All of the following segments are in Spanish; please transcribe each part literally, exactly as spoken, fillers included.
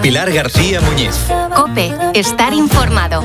Pilar García Muñiz. COPE. Estar informado.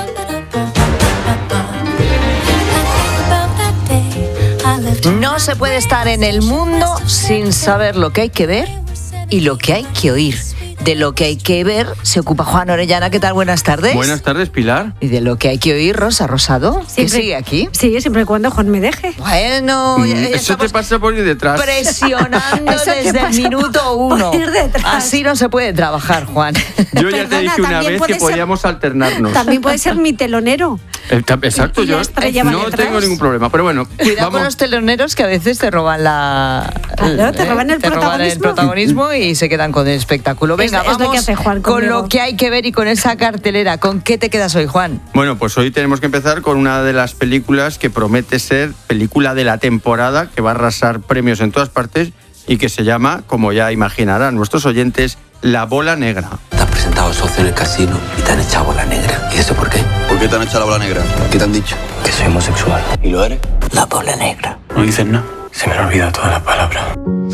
No se puede estar en el mundo sin saber lo que hay que ver y lo que hay que oír. De lo que hay que ver se ocupa Juan Orellana. ¿Qué tal? Buenas tardes. Buenas tardes, Pilar. Y de lo que hay que oír, Rosa Rosado. Siempre, ¿Que sigue aquí? Sí, siempre y cuando Juan me deje. Bueno, mm, ya, ya eso te pasa por ir detrás. Presionando desde el minuto uno. Así no se puede trabajar, Juan. Yo ya Perdona, te dije una vez que ser, podíamos alternarnos. También puede ser mi telonero. Exacto, yo no tengo ningún problema. Pero bueno, cuidado vamos. con los teloneros que a veces te roban la. Claro, te roban el te protagonismo. Roban el protagonismo y se quedan con el espectáculo. Venga, es, vamos es lo que hace Juan con lo que hay que ver y con esa cartelera. ¿Con qué te quedas hoy, Juan? Bueno, pues hoy tenemos que empezar con una de las películas que promete ser película de la temporada, que va a arrasar premios en todas partes y que se llama, como ya imaginarán nuestros oyentes, La Bola Negra. Te has presentado socio en el casino y te han echado bola negra. ¿Y eso por qué? ¿Por qué te han echado la bola negra? ¿Qué te han dicho? Que soy homosexual. ¿Y lo eres? La bola negra. ¿No dices nada? Se me han olvidado todas las palabras.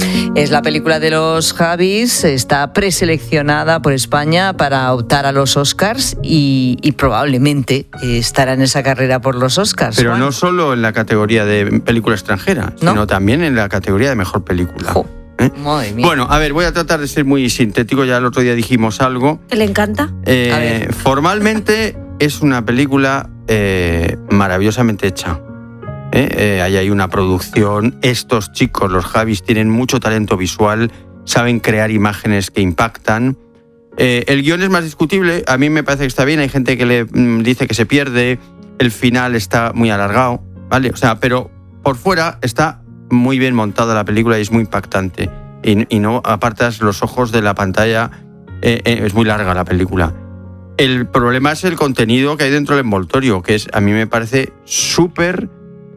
Es la película de los Javis, está preseleccionada por España para optar a los Oscars y, y probablemente estará en esa carrera por los Oscars. Pero Juan. no solo en la categoría de película extranjera, ¿no? Sino también en la categoría de mejor película. Jo. ¿Eh? Madre mía. Bueno, a ver, voy a tratar de ser muy sintético, ya el otro día dijimos algo. ¿Que le encanta? Eh, A ver. Formalmente es una película eh, maravillosamente hecha. ¿Eh? Eh, ahí hay una producción. Estos chicos, los Javis, tienen mucho talento visual, saben crear imágenes que impactan. Eh, el guión es más discutible, a mí me parece que está bien, hay gente que le mm, dice que se pierde, el final está muy alargado, ¿vale? O sea, pero por fuera está muy bien montada la película y es muy impactante. Y, y no apartas los ojos de la pantalla, eh, eh, es muy larga la película. El problema es el contenido que hay dentro del envoltorio, que es, a mí me parece súper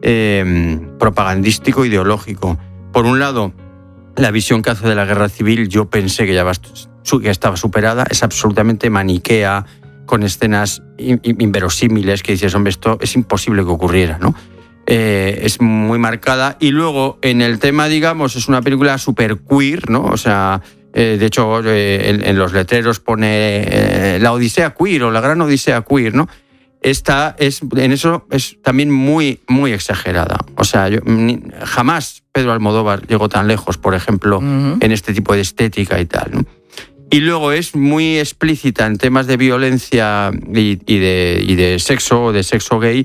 eh, propagandístico, ideológico. Por un lado, la visión que hace de la guerra civil, yo pensé que ya que estaba superada, es absolutamente maniquea, con escenas inverosímiles que dices, hombre, esto es imposible que ocurriera, ¿no? Eh, es muy marcada. Y luego, en el tema, digamos, es una película super queer, ¿no? O sea, eh, de hecho, eh, en, en los letreros pone eh, la odisea queer o la gran odisea queer, ¿no? Esta es, en eso es también muy, muy exagerada. O sea, yo, ni, jamás Pedro Almodóvar llegó tan lejos, por ejemplo, uh-huh. en este tipo de estética y tal, ¿no? Y luego es muy explícita en temas de violencia y, y, de, y de sexo, de sexo gay.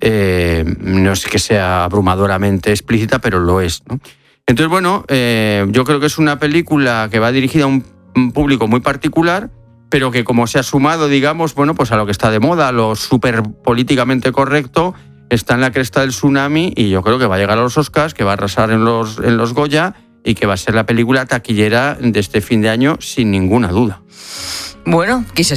Eh, no es que sea abrumadoramente explícita, pero lo es, ¿no? Entonces, bueno, eh, yo creo que es una película que va dirigida a un, un público muy particular, pero que como se ha sumado, digamos, bueno, pues a lo que está de moda, a lo súper políticamente correcto, está en la cresta del tsunami y yo creo que va a llegar a los Oscars, que va a arrasar en los, en los Goya y que va a ser la película taquillera de este fin de año sin ninguna duda. Bueno, quise